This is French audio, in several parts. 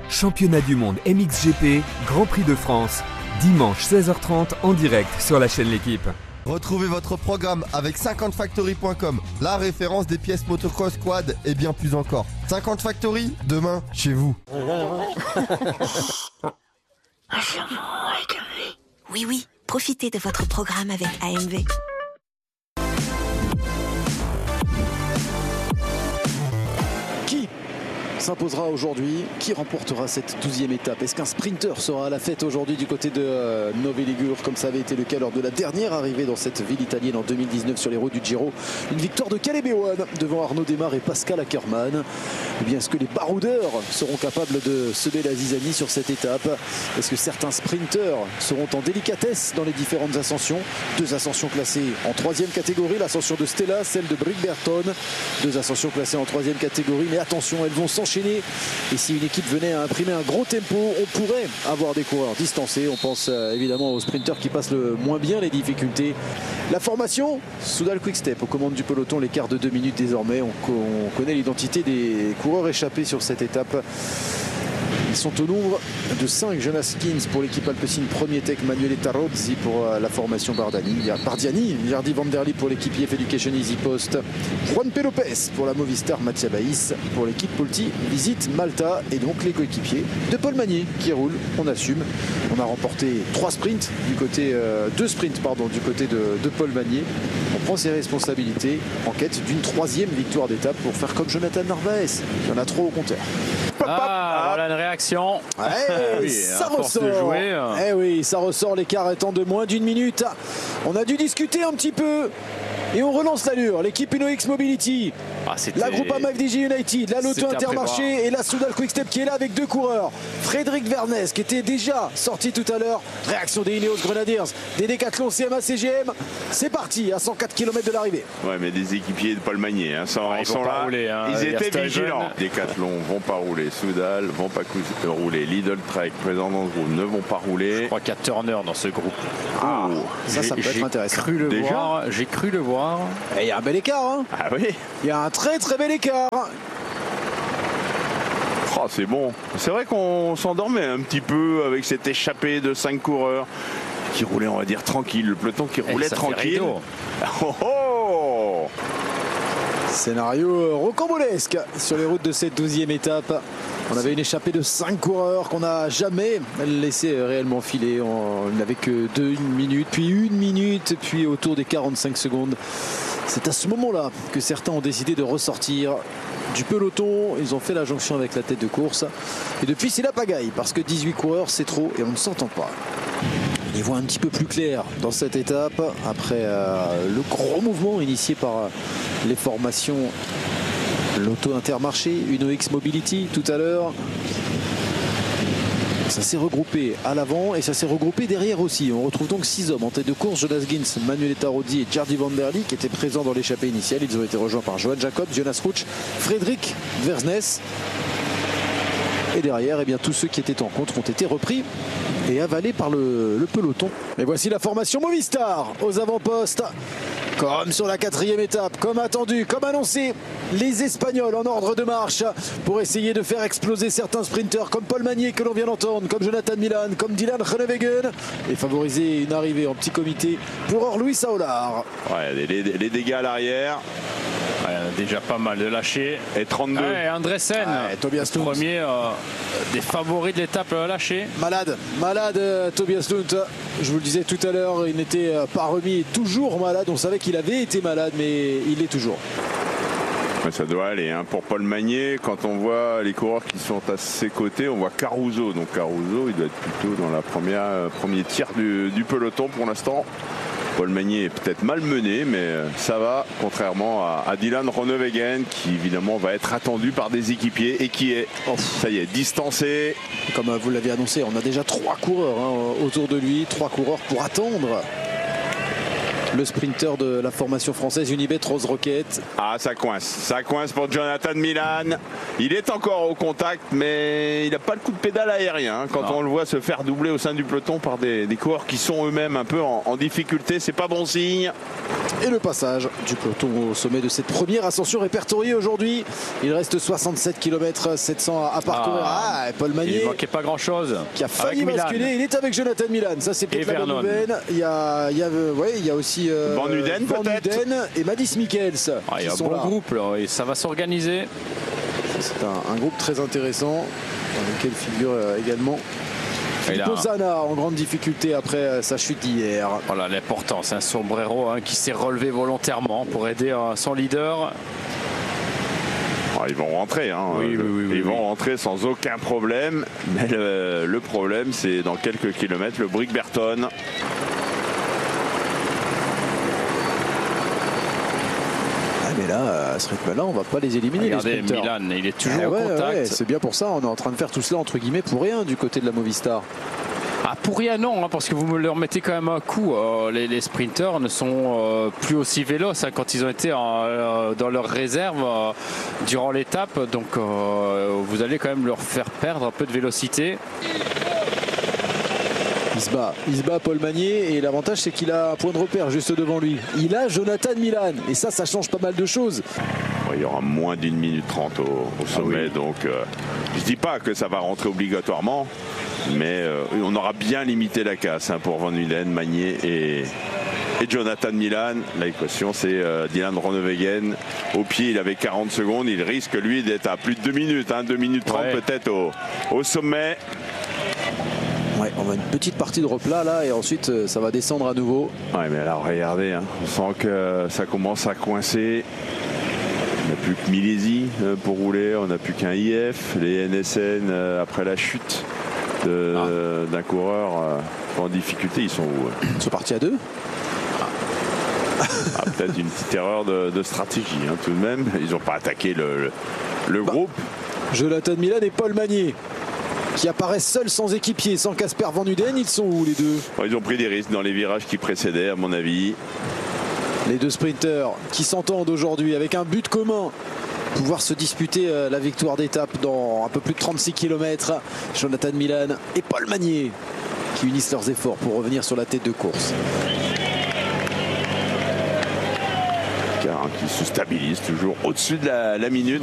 Championnat du monde MXGP, Grand Prix de France, dimanche 16h30 en direct sur la chaîne L'Équipe. Retrouvez votre programme avec 50factory.com, la référence des pièces motocross, quad et bien plus encore. 50 Factory, demain, chez vous. Oui, profitez de votre programme avec AMV. Qui s'imposera aujourd'hui? Qui remportera cette 12e étape? Est-ce qu'un sprinter sera à la fête aujourd'hui du côté de Novi Ligure, comme ça avait été le cas lors de la dernière arrivée dans cette ville italienne en 2019 sur les routes du Giro? Une victoire de Caleb Ewan devant Arnaud Démare et Pascal Ackermann. Eh bien, est-ce que les baroudeurs seront capables de semer la zizanie sur cette étape? Est-ce que certains sprinters seront en délicatesse dans les différentes ascensions? Deux ascensions classées en 3e catégorie, l'ascension de Stella, celle de Brigberton. Deux ascensions classées en 3e catégorie, mais attention, elles vont s'enchaîner. Et si une équipe venait à imprimer un gros tempo, on pourrait avoir des coureurs distancés. On pense évidemment aux sprinters qui passent le moins bien les difficultés. La formation, Soudal Quick-Step aux commandes du peloton, l'écart de 2 minutes désormais. On connaît l'identité des coureurs échappés sur cette étape. Ils sont au nombre de 5. Jonas Kins pour l'équipe Alpecin, premier tech, Manuel Tarozzi pour la formation Bardiani, Jardi Vanderly pour l'équipe IF Education Easy Post, Juan P. Lopez pour la Movistar, Mattia Baïs pour l'équipe Polti Visite Malta, et donc les coéquipiers de Paul Magnier qui roulent. On assume. On a remporté 2 sprints du côté de Paul Magnier. On prend ses responsabilités en quête d'une 3e victoire d'étape pour faire comme Jonathan Narvaez. Il y en a trop au compteur. Voilà une réaction. Oui, ça ressort. Oui, ça ressort, l'écart étant de moins d'1 minute. On a dû discuter un petit peu et on relance l'allure. L'équipe UnoX Mobility, la Groupama FDJ United, la Lotto Intermarché et la Soudal Quick-Step qui est là avec 2 coureurs. Frédéric Vernès qui était déjà sorti tout à l'heure. Réaction des Ineos Grenadiers, des Décathlon CMA CGM. C'est parti à 104 km de l'arrivée. Ouais, mais des équipiers de Paul Magnier, ils sont là. Rouler, ils étaient vigilants. Décathlon vont pas rouler, Soudal vont pas rouler, Lidl Trek présent dans ce groupe ne vont pas rouler. Je crois qu'il y a Turner dans ce groupe. Ça peut être intéressant. J'ai cru le voir. Et il y a un bel écart. Hein. Ah oui. Il y a un très très bel écart. Oh, c'est bon. C'est vrai qu'on s'endormait un petit peu avec cette échappée de 5 coureurs qui roulaient, on va dire, tranquille. Le peloton qui roulait tranquille. Scénario rocambolesque sur les routes de cette 12e étape. On avait une échappée de 5 coureurs qu'on n'a jamais laissé réellement filer. On n'avait que 2 minutes, puis 1 minute, puis autour des 45 secondes. C'est à ce moment-là que certains ont décidé de ressortir du peloton. Ils ont fait la jonction avec la tête de course. Et depuis, c'est la pagaille, parce que 18 coureurs, c'est trop et on ne s'entend pas. On y voit un petit peu plus clair dans cette étape, après le gros mouvement initié par les formations Lotto Intermarché, UnoX Mobility tout à l'heure. Ça s'est regroupé à l'avant et ça s'est regroupé derrière aussi. On retrouve donc 6 hommes en tête de course. Jonas Gins, Manuel Tarozzi et Jardi Vanderly qui étaient présents dans l'échappée initiale. Ils ont été rejoints par Johan Jacobs, Jonas Rouch, Frédéric Versnes. Et derrière, eh bien, tous ceux qui étaient en contre ont été repris et avalés par le peloton. Et voici la formation Movistar aux avant-postes. Comme sur la 4e étape, comme attendu, comme annoncé, les Espagnols en ordre de marche pour essayer de faire exploser certains sprinters comme Paul Magnier que l'on vient d'entendre, comme Jonathan Milan, comme Dylan Groenewegen, et favoriser une arrivée en petit comité pour Orluis Saolar. Ouais, les dégâts à l'arrière. Ouais, déjà pas mal de lâcher. Et 32. Ouais, Andresen, Tobias Lunt. premier des favoris de l'étape lâché. Malade, Tobias Lunt. Je vous le disais tout à l'heure, il n'était pas remis, toujours malade. On savait qu'il avait été malade, mais il l'est toujours. Ça doit aller pour Paul Magnier. Quand on voit les coureurs qui sont à ses côtés, on voit Caruso. Donc Caruso, il doit être plutôt dans la premier tiers du peloton pour l'instant. Paul Magnier est peut-être malmené, mais ça va, contrairement à Dylan Groenewegen, qui évidemment va être attendu par des équipiers et qui est, ça y est, distancé. Comme vous l'avez annoncé, on a déjà 3 coureurs autour de lui, 3 coureurs pour attendre le sprinter de la formation française Unibet Rose Rocket. Ah, ça coince pour Jonathan Milan. Il est encore au contact, mais il n'a pas le coup de pédale aérien quand on le voit se faire doubler au sein du peloton par des coureurs qui sont eux-mêmes un peu en difficulté. C'est pas bon signe. Et le passage du peloton au sommet de cette première ascension répertoriée aujourd'hui. Il reste 67 km 700 à parcourir. Paul Magnier. Il ne manquait pas grand chose. Qui a failli basculer. Il est avec Jonathan Milan. Ça, c'est peut-être la bonne nouvelle. Il y a aussi Van Uden, et Mads Mikkels. Il y a un bon groupe là, et ça va s'organiser. C'est un groupe très intéressant dans lequel figure également Filippo Zana en grande difficulté après sa chute d'hier. Voilà l'important, c'est un sombrero qui s'est relevé volontairement pour aider son leader. Ils vont rentrer, ils vont rentrer sans aucun problème. Mais le problème, c'est dans quelques kilomètres, le Brigberton. Mais là, à ce rythme-là, on va pas les éliminer. Regardez, les Milan, il est toujours en contact. C'est bien pour ça, on est en train de faire tout cela entre guillemets pour rien du côté de la Movistar. Pour rien non, parce que vous me leur mettez quand même un coup. Les sprinteurs ne sont plus aussi véloces quand ils ont été dans leur réserve durant l'étape. Donc vous allez quand même leur faire perdre un peu de vélocité. Il se bat Paul Magnier et l'avantage c'est qu'il a un point de repère juste devant lui. Il a Jonathan Milan et ça change pas mal de choses. Il y aura moins d'1 minute 30 au sommet, donc je dis pas que ça va rentrer obligatoirement, mais on aura bien limité la casse pour Van Uden, Magnier et Jonathan Milan. L'équation c'est Dylan Groenewegen. Au pied il avait 40 secondes, il risque lui d'être à plus de 2 minutes, 2 minutes 30 peut-être au sommet. On va une petite partie de replat là et ensuite ça va descendre à nouveau. Mais là regardez, on sent que ça commence à coincer. On n'a plus que Milesi pour rouler, on n'a plus qu'un IF. Les NSN après la chute d'un coureur en difficulté, ils sont où? Ils sont partis à 2. Peut-être une petite erreur de stratégie tout de même. Ils n'ont pas attaqué le groupe. Jonathan Milan et Paul Magnier qui apparaissent seuls sans équipier, sans Casper Van Uden. Ils sont où les deux? Ils ont pris des risques dans les virages qui précédaient à mon avis. Les deux sprinteurs qui s'entendent aujourd'hui avec un but commun, pouvoir se disputer la victoire d'étape dans un peu plus de 36 km. Jonathan Milan et Paul Magnier qui unissent leurs efforts pour revenir sur la tête de course. Qui se stabilise toujours au-dessus de la minute.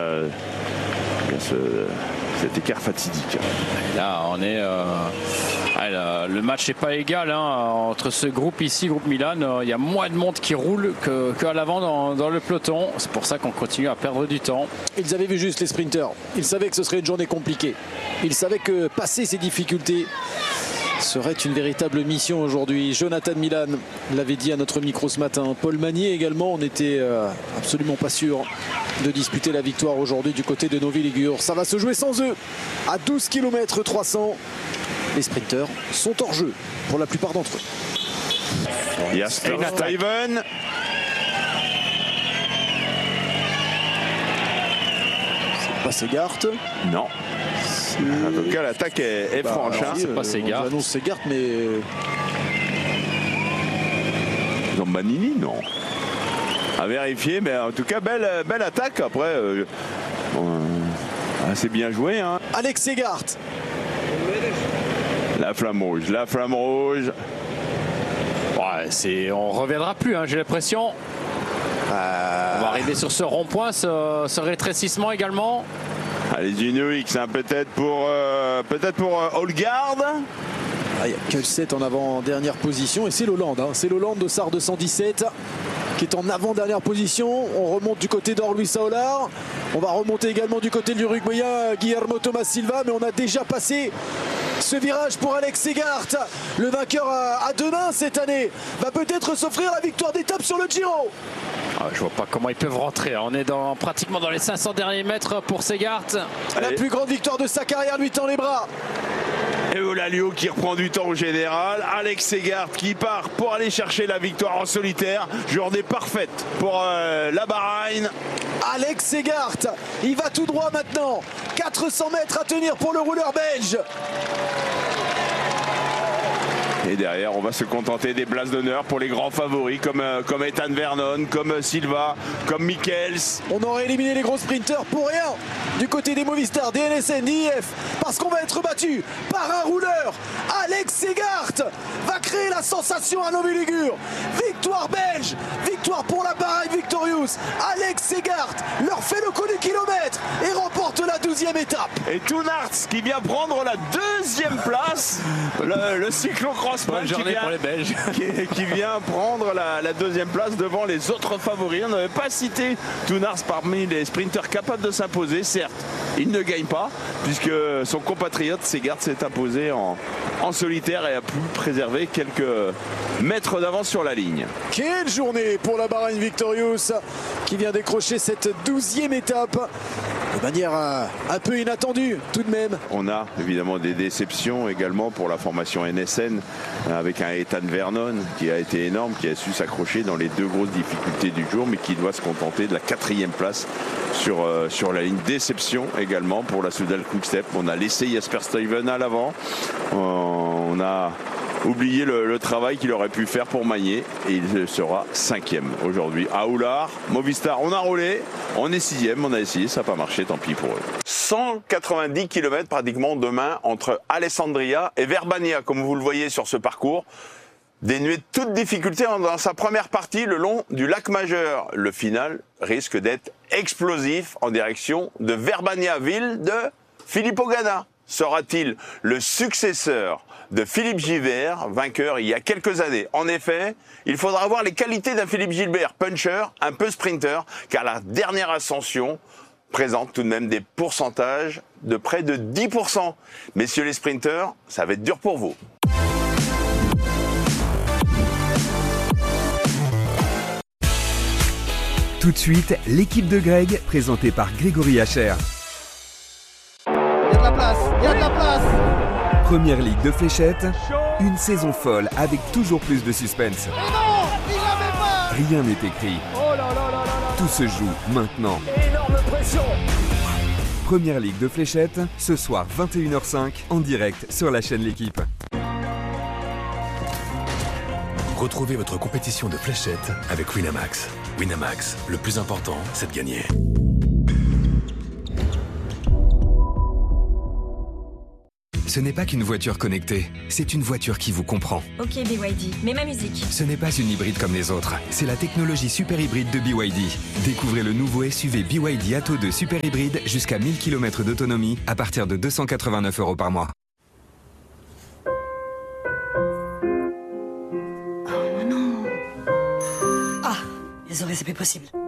Cet écart fatidique. Là, on est. Le match n'est pas égal entre ce groupe ici, groupe Milan. Il y a moins de monde qui roule qu'à l'avant dans le peloton. C'est pour ça qu'on continue à perdre du temps. Ils avaient vu juste les sprinteurs. Ils savaient que ce serait une journée compliquée. Ils savaient que passer ces difficultés serait une véritable mission aujourd'hui. Jonathan Milan l'avait dit à notre micro ce matin. Paul Magnier également, on n'était absolument pas sûr de disputer la victoire aujourd'hui du côté de Novi-Ligure. Ça va se jouer sans eux. À 12 km 300, les sprinteurs sont hors jeu pour la plupart d'entre eux. Jasper Stuyven. C'est pas Segart. Non. En tout cas, l'attaque est franche. C'est pas Segart. On annonce Segart, mais Zambanini, non. À vérifier, mais en tout cas, belle attaque. Après, assez bien joué. Alex Segart. La flamme rouge. On reviendra plus, j'ai l'impression. On va arriver sur ce rond-point, ce rétrécissement également. Allez, Inuix, peut-être pour Holgard. Il y a Kelseth en avant-dernière position et c'est Lolland. C'est Lolland de Sar 217 qui est en avant-dernière position. On remonte du côté d'Orluis Saolar. On va remonter également du côté de l'Uruguayen Guillermo Thomas Silva, mais on a déjà passé ce virage pour Alex Segart. Le vainqueur à deux mains cette année va peut-être s'offrir la victoire d'étape sur le Giro. Je vois pas comment ils peuvent rentrer. On est pratiquement dans les 500 derniers mètres pour Segart. La plus grande victoire de sa carrière lui tend les bras. Et Eulalio qui reprend du temps au général. Alex Segart qui part pour aller chercher la victoire en solitaire. Journée parfaite pour la Bahreïn. Alex Segart, il va tout droit maintenant. 400 mètres à tenir pour le rouleur belge. Et derrière, on va se contenter des places d'honneur pour les grands favoris comme Ethan Vernon, comme Silva, comme Michels. On aurait éliminé les gros sprinters pour rien du côté des Movistar, des NSN, des IF, parce qu'on va être battu par un rouleur. Alex Segart va créer la sensation à Novi-Ligure. Victoire belge, victoire pour la Bahrain Victorious. Alex Segart leur fait le coup du kilomètre et remporte la 12e étape. Et Toonarts qui vient prendre la 2e place, le cyclo-crossman qui vient prendre la 2e place devant les autres favoris. On n'avait pas cité Toonarts parmi les sprinters capables de s'imposer. Certes, il ne gagne pas puisque son compatriote Segart s'est imposé en solitaire et a pu préserver quelques mètres d'avance sur la ligne. Quelle journée pour la Bahrain Victorious qui vient décrocher cette 12e étape de manière un peu inattendue tout de même. On a évidemment des déceptions également pour la formation NSN avec un Ethan Vernon qui a été énorme, qui a su s'accrocher dans les 2 grosses difficultés du jour mais qui doit se contenter de la 4e place sur la ligne. Déception également pour la Soudal Quick-Step. On a laissé Jasper Stuyven à l'avant. On a oublié le travail qu'il aurait pu faire pour Magné et il sera 5e aujourd'hui. À Oulard, Movistar, on a roulé, on est 6e, on a essayé, ça n'a pas marché, tant pis pour eux. 190 km pratiquement demain entre Alessandria et Verbania, comme vous le voyez sur ce parcours. Dénué de toute difficulté dans sa première partie le long du lac Majeur. Le final risque d'être explosif en direction de Verbania, ville de Filippo Ganna. Sera-t-il le successeur de Philippe Gilbert, vainqueur il y a quelques années? En effet, il faudra avoir les qualités d'un Philippe Gilbert, puncher, un peu sprinter, car la dernière ascension présente tout de même des pourcentages de près de 10%. Messieurs les sprinters, ça va être dur pour vous. Tout de suite, l'équipe de Greg, présentée par Grégory Hacher. Il y a de la place, il y a de la place. Première ligue de fléchettes, une saison folle avec toujours plus de suspense. Mais non, il l'avait pas. Rien n'est écrit. Tout se joue maintenant. Énorme pression. Première ligue de fléchettes, ce soir 21h05 en direct sur la chaîne L'équipe. Retrouvez votre compétition de fléchettes avec Winamax. Winamax, le plus important, c'est de gagner. Ce n'est pas qu'une voiture connectée, c'est une voiture qui vous comprend. Ok BYD, mets ma musique. Ce n'est pas une hybride comme les autres, c'est la technologie super hybride de BYD. Découvrez le nouveau SUV BYD Atto 2 super hybride jusqu'à 1000 km d'autonomie à partir de 289 € par mois. Oh non. Ah, désolé, c'est plus possible.